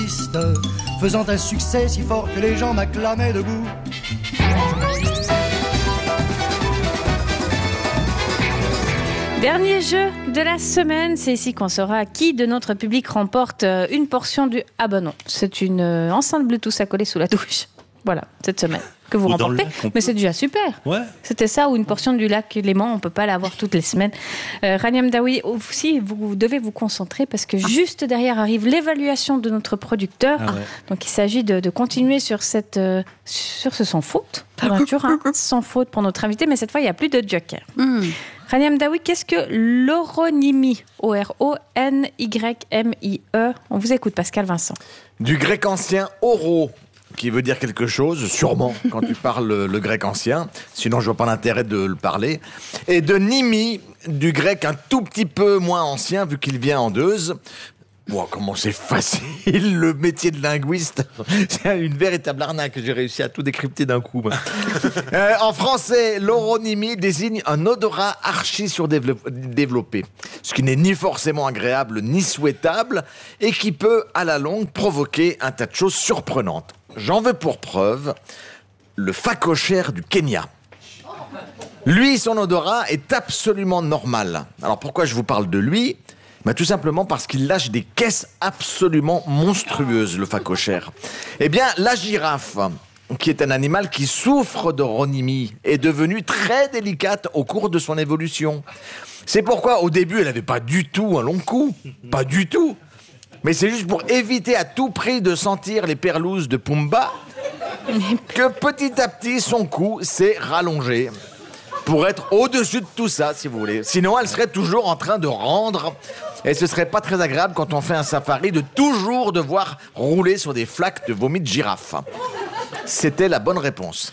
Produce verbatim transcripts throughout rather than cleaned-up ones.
liste, faisant un succès si fort que les gens m'acclamaient debout. Dernier jeu de la semaine, c'est ici qu'on saura qui de notre public remporte une portion du... Ah ben non, c'est une enceinte Bluetooth à coller sous la douche. Voilà, cette semaine que vous ou remportez. Lac, mais c'est déjà super. Ouais. C'était ça, ou une portion du lac Léman, on ne peut pas l'avoir toutes les semaines. Euh, Rania Mdaoui, aussi, vous devez vous concentrer parce que ah. juste derrière arrive l'évaluation de notre producteur. Ah ouais. Donc il s'agit de, de continuer sur, cette, euh, sur ce sans faute, aventure, hein, sans faute pour notre invité, mais cette fois il n'y a plus de joker. Mm. Rania Mdaoui, qu'est-ce que l'oronymie? O R O N Y M I E. On vous écoute, Pascal Vincent. Du grec ancien oro, qui veut dire quelque chose, sûrement, quand tu parles le, le grec ancien. Sinon, je vois pas l'intérêt de le parler. Et de nimi, du grec un tout petit peu moins ancien, vu qu'il vient en Deuze. Wow, comment c'est facile, le métier de linguiste. C'est une véritable arnaque. J'ai réussi à tout décrypter d'un coup. euh, en français, l'oronymie désigne un odorat archi-surdéveloppé, ce qui n'est ni forcément agréable ni souhaitable et qui peut, à la longue, provoquer un tas de choses surprenantes. J'en veux pour preuve le phacochère du Kenya. Lui, son odorat est absolument normal. Alors pourquoi je vous parle de lui ? Bah, tout simplement parce qu'il lâche des caisses absolument monstrueuses, le phacochère. Eh bien, la girafe, qui est un animal qui souffre d'oronymie, est devenue très délicate au cours de son évolution. C'est pourquoi, au début, elle n'avait pas du tout un long cou. Pas du tout. Mais c'est juste pour éviter à tout prix de sentir les perlouses de Pumba que petit à petit, son cou s'est rallongé. Pour être au-dessus de tout ça, si vous voulez. Sinon, elle serait toujours en train de rendre. Et ce serait pas très agréable quand on fait un safari de toujours devoir rouler sur des flaques de vomi de girafe. C'était la bonne réponse.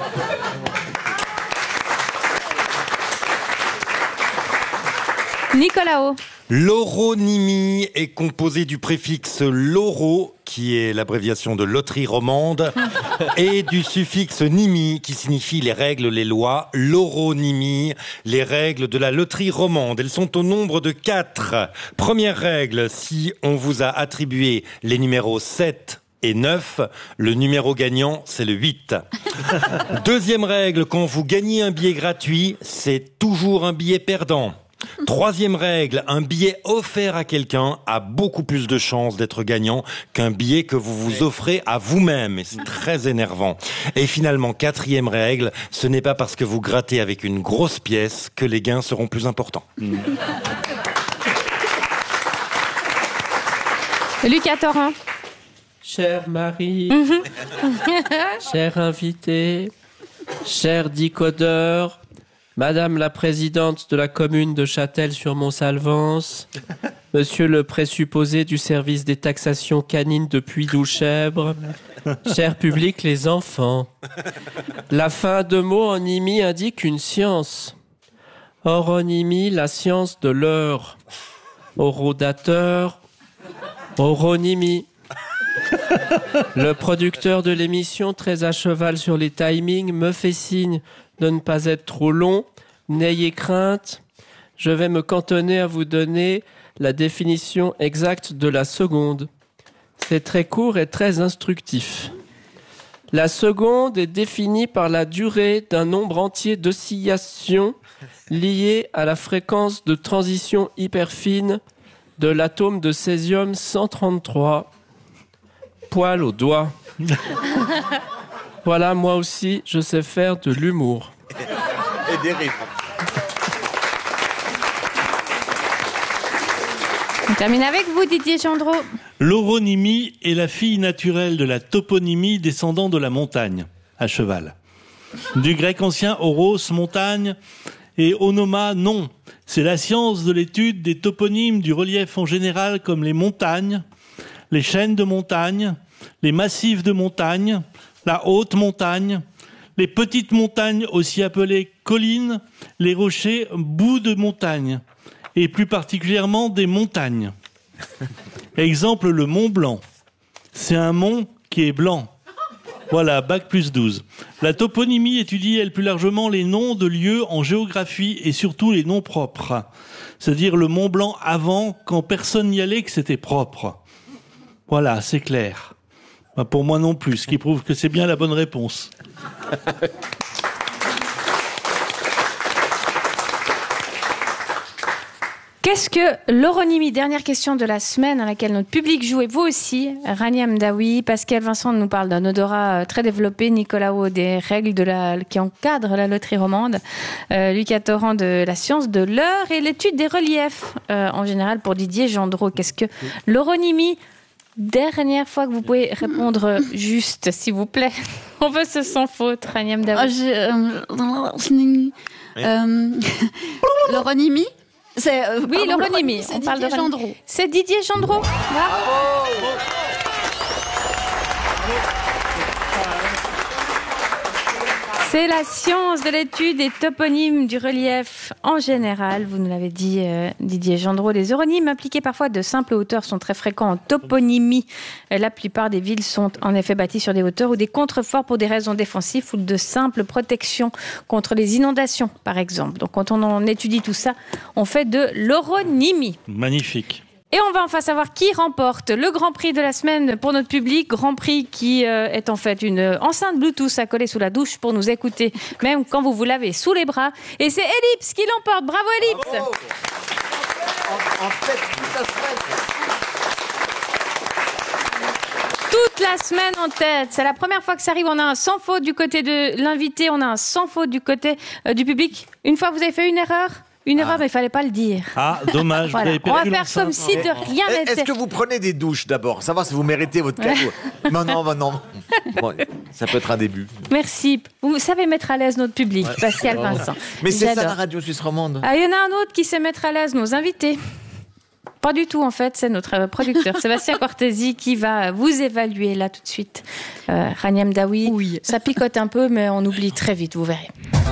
Nicolas O. L'oronymie est composée du préfixe loro, qui est l'abréviation de loterie romande, et du suffixe nimi, qui signifie les règles, les lois. L'oronymie, les règles de la loterie romande. Elles sont au nombre de quatre. Première règle, si on vous a attribué les numéros sept et neuf, le numéro gagnant, c'est le huit. Deuxième règle, quand vous gagnez un billet gratuit, c'est toujours un billet perdant. Troisième règle, un billet offert à quelqu'un a beaucoup plus de chances d'être gagnant qu'un billet que vous vous offrez à vous-même. Et c'est très énervant. Et finalement, quatrième règle, ce n'est pas parce que vous grattez avec une grosse pièce que les gains seront plus importants. Mmh. Lucas Torrent. Chère Marie, cher invité, cher décodeur, Madame la présidente de la commune de Châtel-sur-Montsalvance, Monsieur le présupposé du service des taxations canines de Puy-Douchèbre, cher public les enfants. La fin de mot en imi indique une science. Oronymie, la science de l'heure. Orodateur, oronymie. Le producteur de l'émission, très à cheval sur les timings, me fait signe de ne pas être trop long. N'ayez crainte, je vais me cantonner à vous donner la définition exacte de la seconde. C'est très court et très instructif. La seconde est définie par la durée d'un nombre entier d'oscillations liées à la fréquence de transition hyperfine de l'atome de césium cent trente-trois. Poil au doigt. Voilà, moi aussi, je sais faire de l'humour. Et des rires. On termine avec vous, Didier Gendreau. L'oronymie est la fille naturelle de la toponymie descendant de la montagne, à cheval. Du grec ancien oros, montagne, et onoma, non. C'est la science de l'étude des toponymes du relief en général, comme les montagnes, les chaînes de montagne, les massifs de montagne, la haute montagne, les petites montagnes aussi appelées collines, les rochers bouts de montagne, et plus particulièrement des montagnes. Exemple, le Mont Blanc. C'est un mont qui est blanc. Voilà, bac plus douze. La toponymie étudie, elle, plus largement les noms de lieux en géographie et surtout les noms propres. C'est-à-dire le Mont Blanc avant, quand personne n'y allait, que c'était propre. Voilà, c'est clair. Bah, pour moi non plus, ce qui prouve que c'est bien la bonne réponse. Qu'est-ce que l'oronymie? Dernière question de la semaine à laquelle notre public joue, et vous aussi, Rania Hamdaoui. Pascal Vincent nous parle d'un odorat très développé, Nicolas Haut des règles de la, qui encadrent la loterie romande, euh, Lucas Torrent de la science de l'heure et l'étude des reliefs euh, en général pour Didier Gendreau. Qu'est-ce que l'oronymie? Dernière fois que vous pouvez répondre juste, s'il vous plaît. On veut ce sans faute, Rania Hamdaoui. Euh, euh, l'oronymie? C'est, euh, oui, l'oronymie. C'est Didier Gendreau. C'est Didier Gendreau. Bravo. C'est la science de l'étude des toponymes du relief en général. Vous nous l'avez dit, euh, Didier Gendreau. Les oronymes impliqués parfois de simples hauteurs sont très fréquents en toponymie. La plupart des villes sont en effet bâties sur des hauteurs ou des contreforts pour des raisons défensives ou de simple protection contre les inondations, par exemple. Donc quand on en étudie tout ça, on fait de l'oronymie. Magnifique. Et on va enfin savoir qui remporte le Grand Prix de la semaine pour notre public. Grand Prix qui euh, est en fait une enceinte Bluetooth à coller sous la douche pour nous écouter, même quand vous vous lavez sous les bras. Et c'est Ellipse qui l'emporte. Bravo Ellipse. Bravo. En, en fait, toute la semaine. Toute la semaine en tête. C'est la première fois que ça arrive. On a un sans faute du côté de l'invité. On a un sans faute du côté euh, du public. Une fois, vous avez fait une erreur Une erreur, ah. mais il ne fallait pas le dire. Ah, dommage. Voilà. Vous avez On va faire l'enceinte. comme si de rien n'était. Est-ce que vous prenez des douches d'abord? Savoir si vous méritez votre cadeau. Non, non, non, non. Bon, ça peut être un début. Merci. Vous savez mettre à l'aise notre public, ouais. Pascal Vincent. Mais c'est J'adore. ça la radio suisse romande. Ah, il y en a un autre qui sait mettre à l'aise nos invités. Pas du tout, en fait, c'est notre producteur Sébastien Cortési qui va vous évaluer là tout de suite. Euh, Rania Hamdaoui, oui. Ça picote un peu, mais on oublie très vite, vous verrez.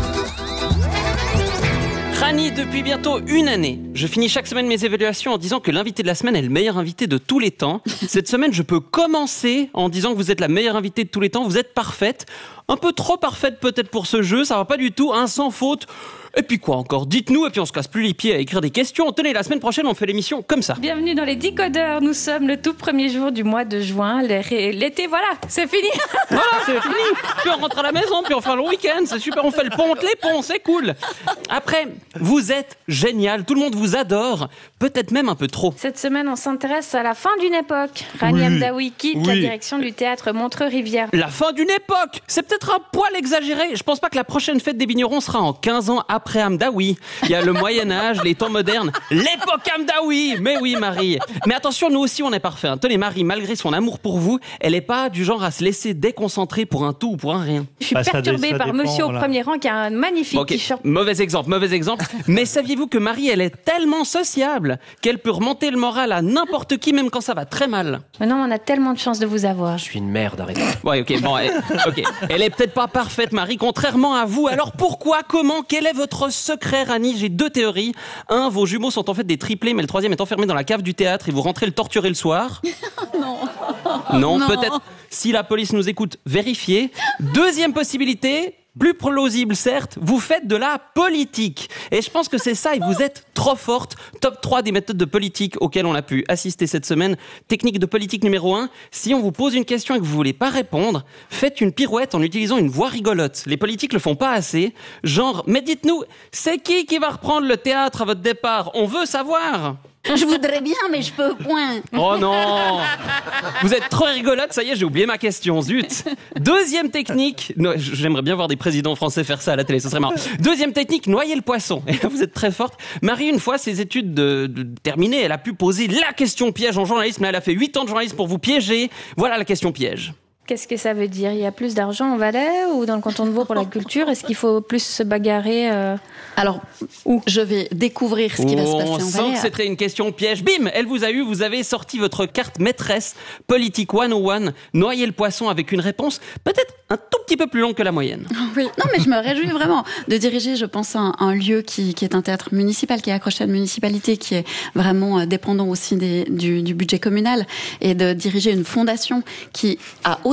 Rani, depuis bientôt une année, je finis chaque semaine mes évaluations en disant que l'invité de la semaine est le meilleur invité de tous les temps. Cette semaine, je peux commencer en disant que vous êtes la meilleure invitée de tous les temps. Vous êtes parfaite. Un peu trop parfaite peut-être pour ce jeu, ça va pas du tout. Un sans faute. Et puis quoi encore? Dites-nous, et puis on se casse plus les pieds à écrire des questions. Tenez, la semaine prochaine, on fait l'émission comme ça. Bienvenue dans les Decodeurs. Nous sommes le tout premier jour du mois de juin. L'été, voilà, c'est fini. Voilà, c'est fini. Puis on rentre à la maison, puis on fait le week-end. C'est super, on fait le pont, les ponts, c'est cool. Après, vous êtes génial. Tout le monde vous adore. Peut-être même un peu trop. Cette semaine, on s'intéresse à la fin d'une époque. Rania Hamdaoui quitte oui. la direction du théâtre Montreux-Rivière. La fin d'une époque. C'est peut-être un poil exagéré. Je pense pas que la prochaine fête des vignerons sera en quinze ans après. Après Hamdaoui, il y a le Moyen-Âge, les temps modernes, l'époque Hamdaoui. Mais oui, Marie. Mais attention, nous aussi, on est parfait. Tenez, Marie, malgré son amour pour vous, elle n'est pas du genre à se laisser déconcentrer pour un tout ou pour un rien. Je suis bah, perturbée dé- par dépend, monsieur voilà. au premier rang qui a un magnifique okay. t-shirt. Mauvais exemple, mauvais exemple. Mais saviez-vous que Marie, elle est tellement sociable qu'elle peut remonter le moral à n'importe qui, même quand ça va très mal. Maintenant, on a tellement de chance de vous avoir. Je suis une merde, arrêtez. Ouais, ok, bon, elle, ok. Elle est peut-être pas parfaite, Marie, contrairement à vous. Alors pourquoi, comment, quel est votre secret, Rani? J'ai deux théories. Un, vos jumeaux sont en fait des triplés, mais le troisième est enfermé dans la cave du théâtre et vous rentrez le torturer le soir. Non. Non, non. Peut-être. Si la police nous écoute, vérifiez. Deuxième possibilité, plus plausible certes, vous faites de la politique. Et je pense que c'est ça, et vous êtes trop forte. Top trois des méthodes de politique auxquelles on a pu assister cette semaine. Technique de politique numéro un, si on vous pose une question et que vous voulez pas répondre, faites une pirouette en utilisant une voix rigolote. Les politiques le font pas assez. Genre, mais dites-nous, c'est qui qui va reprendre le théâtre à votre départ? On veut savoir. Je voudrais bien, mais je peux point. Oh non! Vous êtes trop rigolote, ça y est, j'ai oublié ma question, zut! Deuxième technique, no, j'aimerais bien voir des présidents français faire ça à la télé, ce serait marrant. Deuxième technique, noyer le poisson. Et là, vous êtes très forte. Marie, une fois ses études de, de, terminées, elle a pu poser la question piège en journalisme. Là, elle a fait huit ans de journalisme pour vous piéger. Voilà la question piège. Qu'est-ce que ça veut dire? Il y a plus d'argent en Valais ou dans le canton de Vaud pour la culture? Est-ce qu'il faut plus se bagarrer euh... Alors, où je vais découvrir ce qui oh, va se passer en Valais. On sent que c'était une question piège. Bim! Elle vous a eu, vous avez sorti votre carte maîtresse politique cent un, noyer le poisson avec une réponse peut-être un tout petit peu plus longue que la moyenne. Oui, non mais je me réjouis vraiment de diriger, je pense, un, un lieu qui, qui est un théâtre municipal, qui est accroché à la municipalité, qui est vraiment dépendant aussi des, du, du budget communal, et de diriger une fondation qui a aussi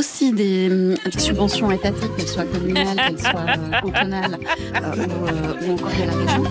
aussi des, des subventions étatiques, qu'elles soient communales, qu'elles soient euh, cantonales euh, ou, euh, ou encore de la région.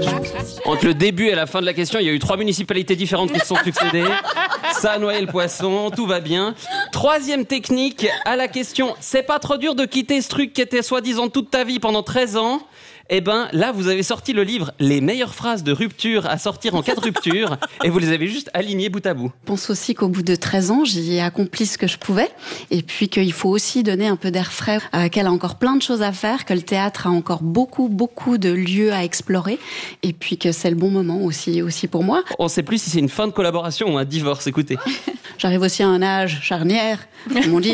Entre le début et la fin de la question, il y a eu trois municipalités différentes qui se sont succédées. Ça a noyé le poisson, tout va bien. Troisième technique, à la question, c'est pas trop dur de quitter ce truc qui était soi-disant toute ta vie pendant treize ans? Eh ben, là, vous avez sorti le livre Les meilleures phrases de rupture à sortir en cas de rupture et vous les avez juste alignées bout à bout. Je pense aussi qu'au bout de treize ans, j'y ai accompli ce que je pouvais et puis qu'il faut aussi donner un peu d'air frais, euh, qu'elle a encore plein de choses à faire, que le théâtre a encore beaucoup, beaucoup de lieux à explorer et puis que c'est le bon moment aussi, aussi pour moi. On sait plus si c'est une fin de collaboration ou un divorce, écoutez. J'arrive aussi à un âge charnière, comme on dit.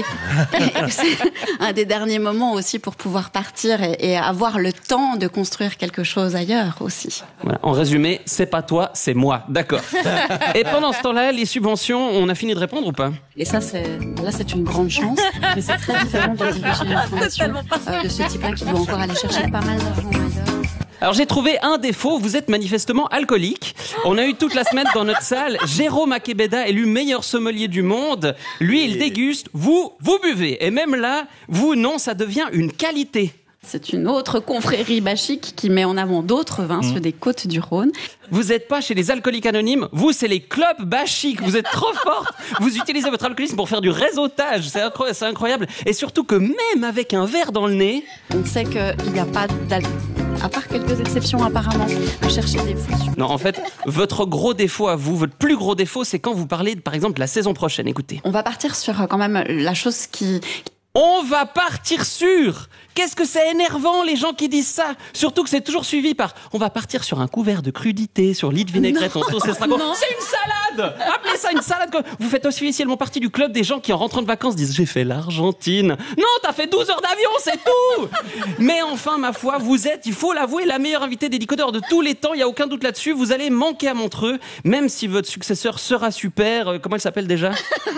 C'est un des derniers moments aussi pour pouvoir partir et, et avoir le temps de construire quelque chose ailleurs aussi. Voilà. En résumé, c'est pas toi, c'est moi. D'accord. Et pendant ce temps-là, les subventions, on a fini de répondre ou pas? Et ça, c'est, là, c'est une grande chance. Mais c'est très différent de diriger une fondation euh, de ce type-là qui doit encore aller chercher pas mal d'argent ailleurs. Alors j'ai trouvé un défaut, vous êtes manifestement alcoolique. On a eu toute la semaine dans notre salle Jérôme Akebeda, élu meilleur sommelier du monde. Lui, il déguste, vous, vous buvez. Et même là, vous, non, ça devient une qualité. C'est une autre confrérie bachique qui met en avant d'autres vins, mmh. ceux des Côtes du Rhône. Vous n'êtes pas chez les alcooliques anonymes, vous, c'est les clubs bachiques. Vous êtes trop forte. Vous utilisez votre alcoolisme pour faire du réseautage. C'est incroyable, c'est incroyable. Et surtout que même avec un verre dans le nez... On sait qu'il n'y a pas d'alcool. À part quelques exceptions apparemment, à chercher des fous. Non, en fait, votre gros défaut à vous, votre plus gros défaut, c'est quand vous parlez, par exemple, de la saison prochaine. Écoutez. On va partir sur quand même la chose qui... On va partir sur. Qu'est-ce que c'est énervant, les gens qui disent ça. Surtout que c'est toujours suivi par on va partir sur un couvert de crudité, sur lit de vinaigrette en sauce estragon. C'est une salade. Appelez ça une salade. Vous faites officiellement partie du club des gens qui, en rentrant de vacances, disent j'ai fait l'Argentine. Non, t'as fait douze heures d'avion, c'est tout. Mais enfin, ma foi, vous êtes, il faut l'avouer, la meilleure invitée des décodeurs de tous les temps. Il n'y a aucun doute là-dessus. Vous allez manquer à Montreux, même si votre successeur sera super. Euh, comment elle s'appelle déjà?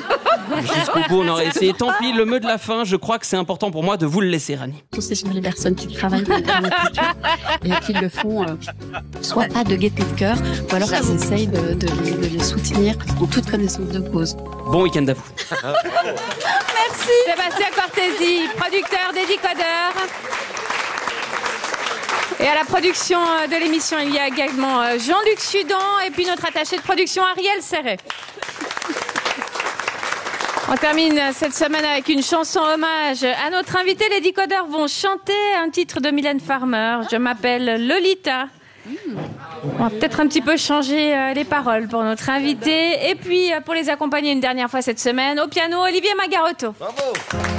Jusqu'au bout, on aurait essayé. Tant pis, le mot de la fin, je crois que c'est important pour moi de vous le laisser, Rani. Ce sont les personnes qui travaillent dans la culture et qui le font euh, soit pas de gaieté de cœur, ou alors qu'ils essayent de, de, les, de les soutenir en toute connaissance de cause. Bon week-end à vous. Merci. Sébastien Cortési, producteur des Décodeurs. Et à la production de l'émission, il y a également Jean-Luc Sudan et puis notre attaché de production Ariel Serret. On termine cette semaine avec une chanson hommage à notre invité. Les Décodeurs vont chanter un titre de Mylène Farmer. Je m'appelle Lolita. On va peut-être un petit peu changer les paroles pour notre invité. Et puis, pour les accompagner une dernière fois cette semaine, au piano, Olivier Magarotto. Bravo.